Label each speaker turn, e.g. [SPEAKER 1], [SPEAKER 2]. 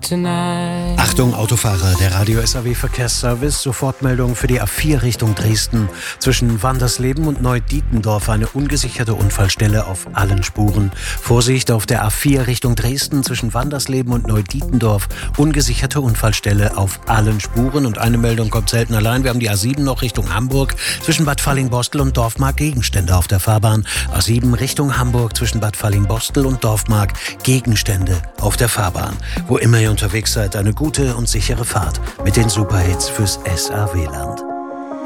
[SPEAKER 1] tonight.
[SPEAKER 2] Achtung Autofahrer, der Radio SAW Verkehrsservice, Sofortmeldung für die A4 Richtung Dresden. Zwischen Wandersleben und Neudietendorf eine ungesicherte Unfallstelle auf allen Spuren. Vorsicht auf der A4 Richtung Dresden zwischen Wandersleben und Neudietendorf. Ungesicherte Unfallstelle auf allen Spuren. Und eine Meldung kommt selten allein. Wir haben die A7 noch Richtung Hamburg. Zwischen Bad Fallingbostel und Dorfmark Gegenstände auf der Fahrbahn. A7 Richtung Hamburg zwischen Bad Fallingbostel und Dorfmark Gegenstände auf der Fahrbahn. Wo immer ihr unterwegs seid, eine gute und sichere Fahrt mit den Superhits fürs SAW-Land.